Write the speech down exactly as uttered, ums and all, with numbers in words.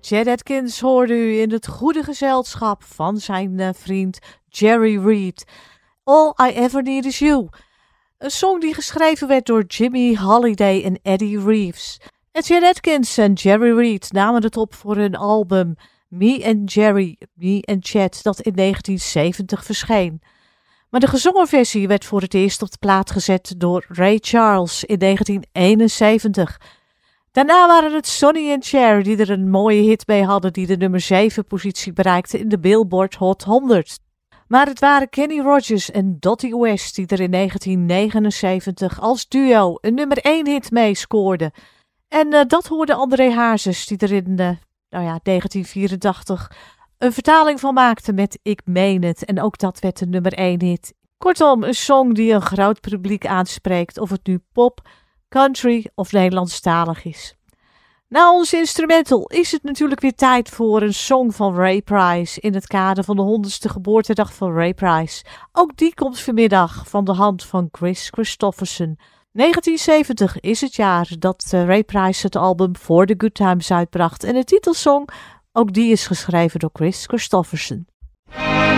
Chet Atkins hoorde u in het goede gezelschap van zijn uh, vriend Jerry Reed. All I Ever Need Is You. Een song die geschreven werd door Jimmy Holiday en Eddie Reeves. En Chet Atkins en Jerry Reed namen het op voor hun album Me and Jerry, Me and Chet, dat in negentien zeventig verscheen. Maar de gezongen versie werd voor het eerst op de plaat gezet door Ray Charles in negentien eenenzeventig. Daarna waren het Sonny en Cher die er een mooie hit mee hadden die de nummer zeven positie bereikte in de Billboard Hot honderd. Maar het waren Kenny Rogers en Dottie West die er in negentien negenenzeventig als duo een nummer één hit mee scoorden. En uh, dat hoorde André Hazes die er in uh, nou ja, negentien vierentachtig een vertaling van maakte met Ik Meen Het. En ook dat werd een nummer één hit. Kortom, een song die een groot publiek aanspreekt, of het nu pop, country of Nederlandstalig is. Na ons instrumental is het natuurlijk weer tijd voor een song van Ray Price in het kader van de honderdste geboortedag van Ray Price. Ook die komt vanmiddag van de hand van Kris Kristofferson. negentien zeventig is het jaar dat Ray Price het album For the Good Times uitbracht en de titelsong, ook die is geschreven door Kris Kristofferson.